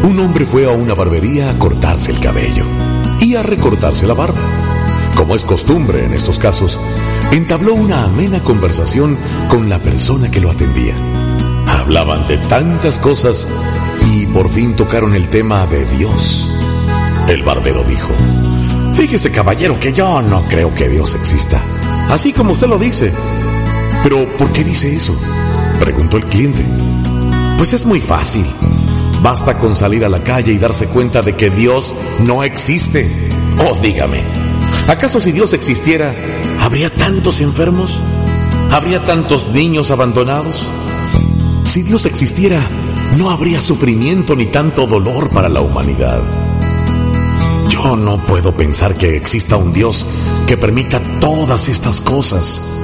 Un hombre fue a una barbería a cortarse el cabello y a recortarse la barba. Como es costumbre en estos casos, entabló una amena conversación con la persona que lo atendía. Hablaban de tantas cosas y por fin tocaron el tema de Dios. El barbero dijo: fíjese, caballero, que yo no creo que Dios exista, así como usted lo dice. ¿Pero por qué dice eso?, preguntó el cliente. Pues es muy fácil. Basta con salir a la calle y darse cuenta de que Dios no existe. Oh, dígame, ¿acaso si Dios existiera, habría tantos enfermos? ¿Habría tantos niños abandonados? Si Dios existiera, no habría sufrimiento ni tanto dolor para la humanidad. Yo no puedo pensar que exista un Dios que permita todas estas cosas.